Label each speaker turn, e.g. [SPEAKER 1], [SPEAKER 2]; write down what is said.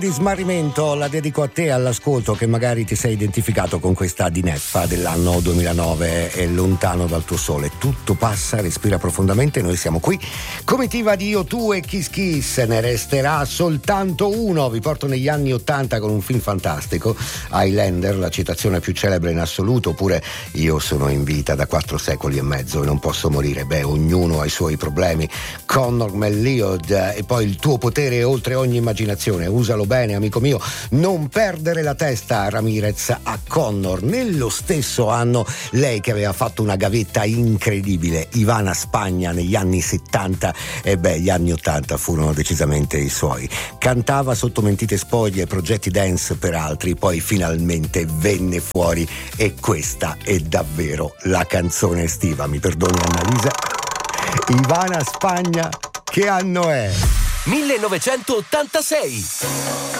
[SPEAKER 1] Di smarrimento la dedico a te, all'ascolto, che magari ti sei identificato con questa dineffa dell'anno 2009 e lontano dal tuo sole. Tutto passa, respira profondamente, noi siamo qui. Comitiva di Io, Tu e Kiss Kiss, ne resterà soltanto uno. Vi porto negli anni 80 con un film fantastico, Highlander, la citazione più celebre in assoluto, oppure Io sono in vita da 4 secoli e mezzo e non posso morire. Beh, ognuno ha i suoi problemi. Connor McLeod, e poi il tuo potere è oltre ogni immaginazione, usalo bene, amico mio, non perdere la testa. Ramirez a Connor. Nello stesso anno lei che aveva fatto una gavetta incredibile, Ivana Spagna, negli anni 70, e beh, gli anni 80 furono decisamente i suoi. Cantava sotto mentite spoglie, progetti dance per altri, poi finalmente venne fuori e questa è davvero la canzone estiva. Mi perdoni Annalisa. Ivana Spagna, che anno è?
[SPEAKER 2] 1986.